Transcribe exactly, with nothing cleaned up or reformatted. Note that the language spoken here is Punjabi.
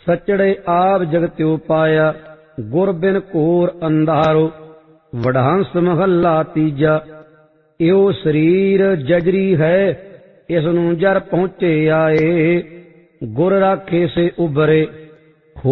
ਸਚੜੇ ਆਪ ਜਗਤਿਉ ਪਾਇਆ, ਗੁਰ ਬਿਨ ਘੋਰ ਅੰਧਾਰੋ। ਵਡਹੰਸ ਮਹੱਲਾ ਤੀਜਾ। ਇਉ ਸਰੀਰ ਜਜਰੀ ਹੈ, ਇਸ ਨੂੰ ਜਰ ਪਹੁੰਚੇ ਆਏ। ਗੁਰ ਰਾਖੇ ਸੇ ਉਬਰੇ,